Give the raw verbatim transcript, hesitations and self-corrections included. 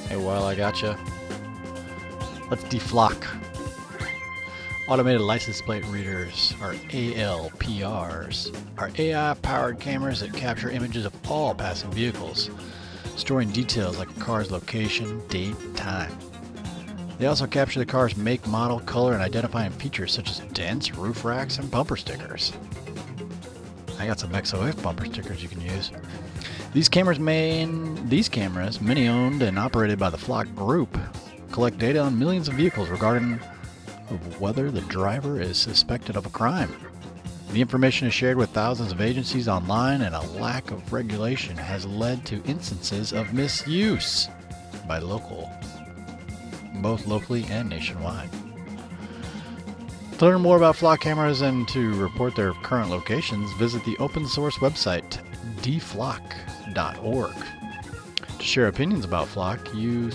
Hey, while I gotcha, let's deflock. Automated license plate readers, or A L P Rs, are A I-powered cameras that capture images of all passing vehicles, storing details like a car's location, date, and time. They also capture the car's make, model, color, and identifying features such as dents, roof racks, and bumper stickers. I got some X O F bumper stickers you can use. These cameras, main, these cameras, many owned and operated by the Flock Group, collect data on millions of vehicles regarding of whether the driver is suspected of a crime. The information is shared with thousands of agencies online, and a lack of regulation has led to instances of misuse by local, both locally and nationwide. To learn more about Flock cameras and to report their current locations, visit the open source website deflock dot org. To share opinions about Flock, you